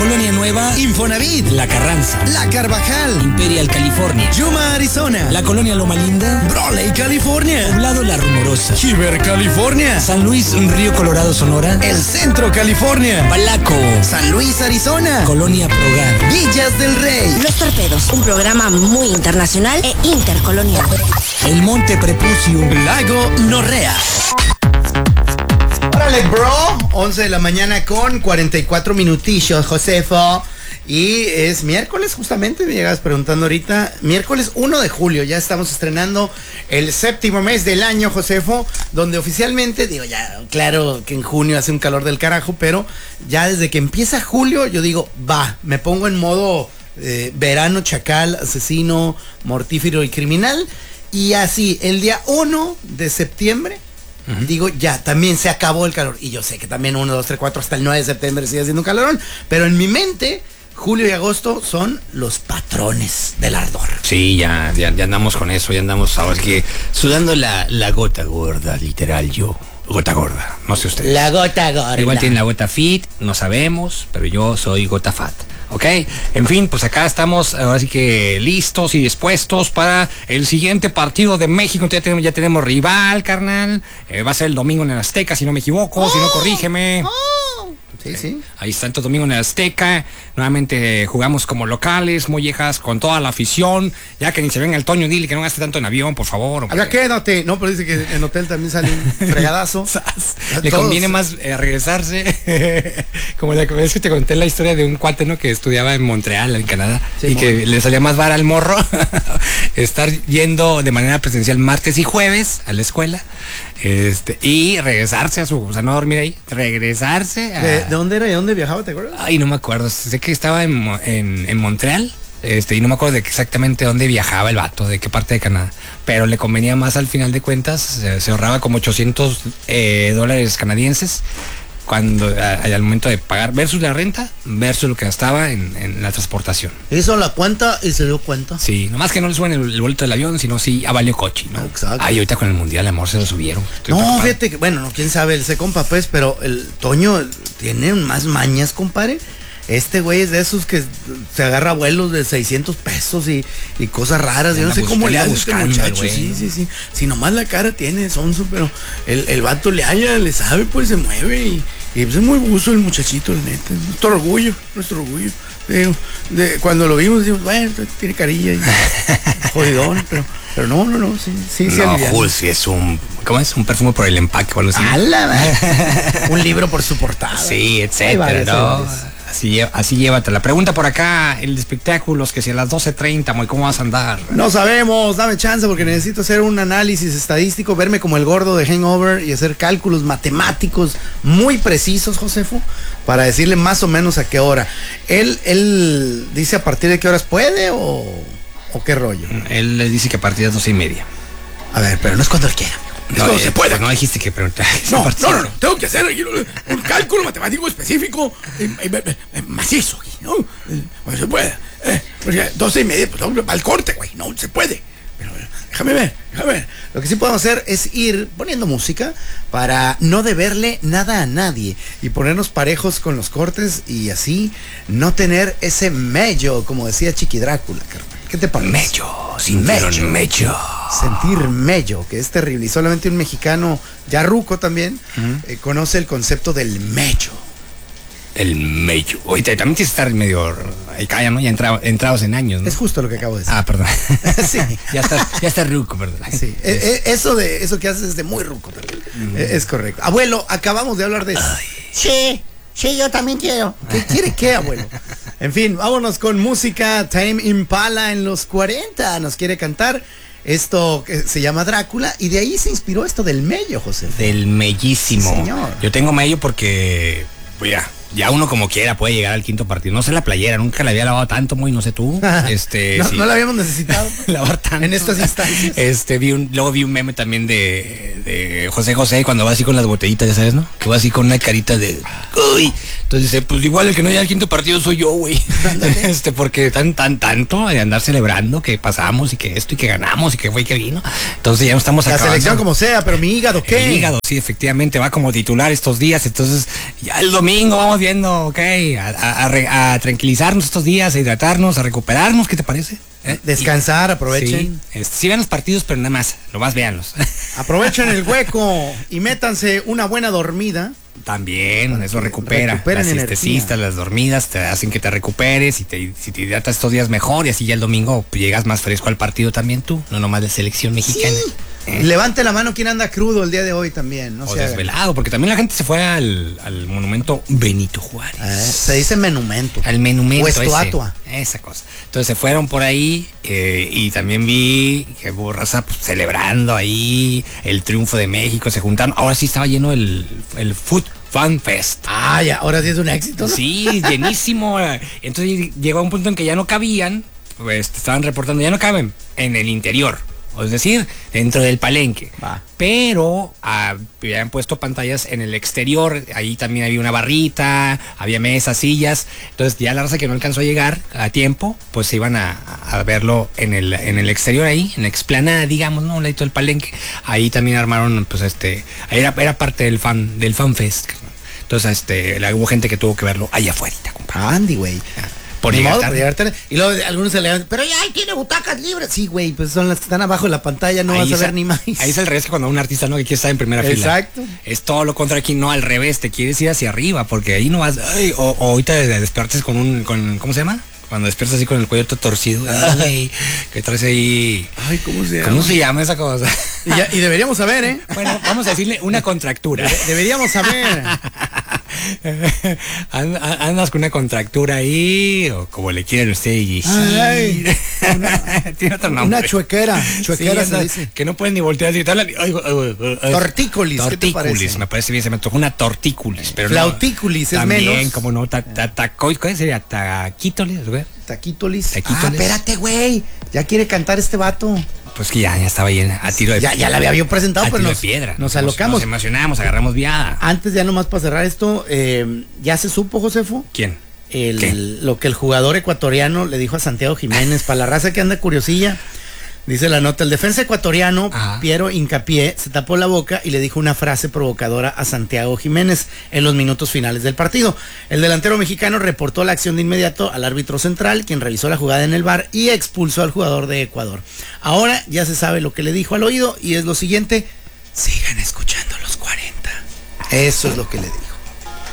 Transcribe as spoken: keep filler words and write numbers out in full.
Colonia Nueva, Infonavit, La Carranza, La Carvajal, Imperial, California, Yuma, Arizona, la Colonia Loma Linda, Brawley, California, Poblado La Rumorosa, Chiver, California, San Luis, Río Colorado, Sonora, El Centro, California, Palaco, San Luis, Arizona, Colonia Progar, Villas del Rey, Los Torpedos, un programa muy internacional e intercolonial. El Monte Prepucio, Lago Norrea. Órale, bro, once de la mañana con cuarenta y cuatro minutillos, Josefo. Y es miércoles, justamente, me llegas preguntando ahorita, miércoles uno de julio, ya estamos estrenando el séptimo mes del año, Josefo, donde oficialmente, digo, ya, claro que en junio hace un calor del carajo, pero ya desde que empieza julio, yo digo, va, me pongo en modo eh, verano, chacal, asesino, mortífero y criminal, y así, el día uno de septiembre, uh-huh. digo, ya, también se acabó el calor, y yo sé que también uno, dos, tres, cuatro, hasta el nueve de septiembre sigue haciendo un calorón, pero en mi mente... julio y agosto son los patrones del ardor. Sí, ya, ya, ya andamos con eso, ya andamos ahora que sudando la, la gota gorda, literal yo. Gota gorda, no sé usted. La gota gorda. Igual tiene la gota fit, no sabemos, pero yo soy gota fat. ¿Ok? En fin, pues acá estamos, ahora sí que listos y dispuestos para el siguiente partido de México. Ya tenemos, ya tenemos rival, carnal. Eh, va a ser el domingo en el Azteca, si no me equivoco, oh, si no corrígeme. Oh. Sí, sí. Ahí está el domingo en el Azteca. Nuevamente jugamos como locales, mollejas, con toda la afición. Ya que ni se venga el Toño, dile que no gaste tanto en avión, por favor. Habla, quédate. No, pero dice que en hotel también sale un fregadazo. Le todos. Conviene más eh, regresarse. Como la vez que te conté la historia de un cuate, ¿no? Que estudiaba en Montreal, en Canadá. Sí, y muy que bien. Le salía más vara al morro estar yendo de manera presencial martes y jueves a la escuela. Este, y regresarse a su, o sea, no dormir ahí, regresarse a... ¿De, ¿De dónde era y dónde viajaba, te acuerdas? Ay, no me acuerdo, sé que estaba en, en, en Montreal, este, y no me acuerdo de exactamente dónde viajaba el vato, de qué parte de Canadá, pero le convenía más al final de cuentas, se, se ahorraba como ochocientos eh, dólares canadienses, cuando a, al momento de pagar versus la renta versus lo que gastaba en, en la transportación. Hizo la cuenta y se dio cuenta. Sí, nomás que no le suben el, el boleto del avión, sino sí a valió coche, ¿no? Exacto. Ay, ahorita con el mundial, amor, se lo subieron. Estoy no, preocupado. fíjate que, bueno, no, quién sabe, ese compa, pues, pero el Toño tiene más mañas, compadre. Este güey es de esos que se agarra vuelos de seiscientos pesos y, y cosas raras. Yo no sé cómo le hace este muchacho. Sí, sí, sí. Si nomás la cara tiene, sonso, pero el, el vato le halla, le sabe, pues se mueve y, y pues es muy buzo el muchachito, el neta. Nuestro orgullo, nuestro orgullo. De, de, cuando lo vimos, dijimos, bueno, tiene carilla y jodidón, pero, pero no, no, no, sí, sí, sí. No, Jul, sí es un, ¿cómo es? Un perfume por el empaque o algo así. ¡Hala! Un libro por su portada. Sí, etcétera, ¿no? Así, así llévate. La pregunta por acá, el de espectáculos, que si a las doce treinta, muy, ¿cómo vas a andar? No sabemos, dame chance porque necesito hacer un análisis estadístico, verme como el gordo de Hangover y hacer cálculos matemáticos muy precisos, Josefo, para decirle más o menos a qué hora. Él, él dice a partir de qué horas puede o, o qué rollo. Él le dice que a partir de las doce y media. A ver, pero no es cuando él quiera. No, no se puede. No dijiste que preguntar. No, no, no, no, tengo que hacer un cálculo matemático específico eh, eh, eh, macizo, ¿no? No se puede. Eh, porque doce y media, pues no, al corte, güey, no se puede. Pero déjame ver, déjame ver. Lo que sí podemos hacer es ir poniendo música para no deberle nada a nadie y ponernos parejos con los cortes y así no tener ese mello, como decía Chiqui Drácula, carnal. ¿Qué te parece? Mello, sin mello. mello. Sentir mello, que es terrible. Y solamente un mexicano, ya ruco también, uh-huh. eh, conoce el concepto del mello. El mello. Oye, también tienes que estar medio ahí calla, ¿no? Ya entra, entrados en años, ¿no? Es justo lo que acabo de decir. Ah, perdón. Sí. Ya está, ya está ruco, perdón. Sí. Es, es, eso de eso que haces es de muy ruco también. Uh-huh. Es, es correcto. Abuelo, acabamos de hablar de eso. Ay. Sí. Sí, yo también quiero. ¿Qué quiere qué, abuelo? En fin, vámonos con música. Tame Impala en los cuarenta nos quiere cantar esto que se llama Drácula y de ahí se inspiró esto del mello, José. Del mellísimo. Sí, señor. Yo tengo mello porque, pues ya, ya uno como quiera puede llegar al quinto partido. No sé la playera, nunca la había lavado tanto, muy, no sé tú. este, no, sí. no la habíamos necesitado lavar tanto en estas instancias. Este, vi un, luego vi un meme también de, de José José cuando va así con las botellitas, ya sabes, ¿no? Que va así con una carita de uy. Entonces dice, pues igual el que no llega al quinto partido soy yo, güey. Este, porque tan, tan, tanto de andar celebrando que pasamos y que esto y que ganamos y que fue y que vino. Entonces ya no estamos la acabando. Selección como sea, pero mi hígado, ¿qué? El hígado, sí, efectivamente, va como titular estos días. Entonces, ya el domingo vamos viendo, ok, a, a- a re- a tranquilizarnos estos días, a hidratarnos, a recuperarnos, ¿qué te parece? ¿Eh? Descansar, Y- aprovechen. Sí, es- sí vean los partidos, pero nada más, nomás véanlos. Aprovechen el hueco y métanse una buena dormida. También, eso recupera. recuperen Las energía. siestecitas, las dormidas te hacen que te recuperes y te, si te hidratas estos días mejor y así ya el domingo pues, llegas más fresco al partido también tú, no nomás de selección mexicana. Sí. ¿Eh? Levante la mano quien anda crudo el día de hoy también. No O se hagan. desvelado, porque también la gente se fue al, al monumento Benito Juárez. Eh, se dice menumento. Al monumento O ese, estatua. esa cosa. Entonces se fueron por ahí eh, y también vi que hubo raza pues, celebrando ahí el triunfo de México, se juntaron. Ahora sí estaba lleno el, el Food Fan Fest. Ah, ya, ahora sí es un éxito, ¿no? Sí, llenísimo. Entonces llegó a un punto en que ya no cabían, pues te estaban reportando, ya no caben en el interior. Es decir, dentro del palenque. Va. Pero ah, habían puesto pantallas en el exterior. Ahí también había una barrita, había mesas, sillas. Entonces ya la raza que no alcanzó a llegar a tiempo, pues se iban a, a verlo en el, en el exterior ahí, en la explanada, digamos, ¿no? Un ladito del palenque. Ahí también armaron, pues este, ahí era, era parte del fan, del fan fest. Entonces, este, la- hubo gente que tuvo que verlo allá afuera, compadre. Andy, güey. Por Ni llegar modo, tarde. por llegar tarde. Y luego algunos se levantan, pero ya ahí tiene butacas libres. Sí, güey, pues son las que están abajo de la pantalla, no Ahí vas a es ver a- ni más. Ahí es al revés que cuando un artista no que quiere estar en primera fila. Exacto. Es todo lo contrario aquí, no al revés, te quieres ir hacia arriba, porque ahí no vas, ay, o, o ahorita despiertes con un, con, ¿cómo se llama? Cuando despiertas así con el cuello todo torcido, ay, que traes ahí, Ay, ¿cómo se llama? ¿cómo se llama esa cosa? Y, ya- y deberíamos saber, ¿eh? Bueno, vamos a decirle una contractura. Deberíamos saber. And- Andas con una contractura ahí, o como le quieren ustedes decir. Ay, Tiene otro nombre. Una chuequera. Chuequera Sí, se anda- dice. que no pueden ni voltear y tal. Ay, ay, ay, ay. Tortícolis, ¿qué te Tortícolis, parece? me parece bien, se me tocó una tortícolis, pero no. Flautícolis, es También, menos. como no, ta, ta, tacoy- ¿cuál sería? Taquítolis, güey. Taquítolis. Taquítolis. Ah, espérate, güey. Ya quiere cantar este vato. Pues que ya, ya estaba ahí a tiro de Ya, ya la había yo presentado, a pero tiro nos, de piedra. nos alocamos. Nos emocionamos, agarramos viada. Antes ya nomás para cerrar esto, eh, ¿ya se supo, Josefo? ¿Quién? El, ¿Qué? lo que el jugador ecuatoriano le dijo a Santiago Jiménez, para la raza que anda curiosilla, dice la nota, el defensa ecuatoriano, Ajá. Piero Hincapié, se tapó la boca y le dijo una frase provocadora a Santiago Jiménez en los minutos finales del partido. El delantero mexicano reportó la acción de inmediato al árbitro central, quien revisó la jugada en el V A R y expulsó al jugador de Ecuador. Ahora ya se sabe lo que le dijo al oído y es lo siguiente, sigan escuchando los cuarenta. Eso es lo que le dijo.